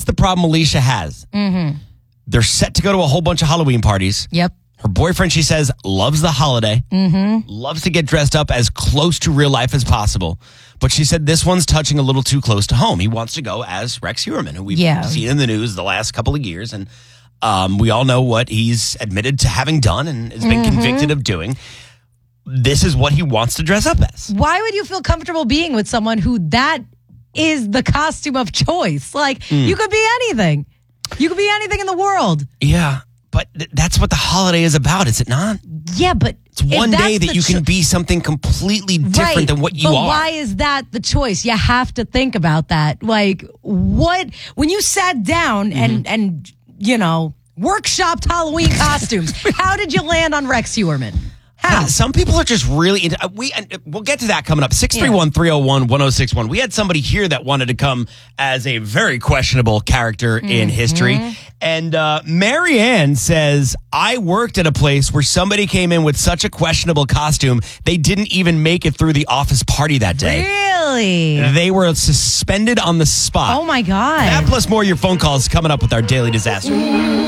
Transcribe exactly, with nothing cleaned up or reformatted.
the problem Alicia has. Mm-hmm. They're set to go to a whole bunch of Halloween parties. Yep. Her boyfriend, she says, loves the holiday, Mm-hmm. loves to get dressed up as close to real life as possible. But she said this one's touching a little too close to home. He wants to go as Rex Heuermann, who we've Yeah. seen in the news the last couple of years. And um, we all know what he's admitted to having done and has been Mm-hmm. convicted of doing. This is what he wants to dress up as. Why would you feel comfortable being with someone who that is the costume of choice? Like, Mm. you could be anything. You could be anything in the world. Yeah, but th- that's what the holiday is about, is it not? Yeah, but It's one day that you can be something completely different right, than what you but are. why is that the choice? You have to think about that. Like, what when you sat down Mm-hmm. and and you know workshopped Halloween costumes? How did you land on Rex Heuermann? How? Some people are just really into, uh, we uh, we'll get to that coming up. six three one, three oh one, one oh six one. We had somebody here that wanted to come as a very questionable character in history. And uh, Marianne says, I worked at a place where somebody came in with such a questionable costume, they didn't even make it through the office party that day. Really? They were suspended on the spot. Oh my God. That plus more your phone calls coming up with our Daily Disaster.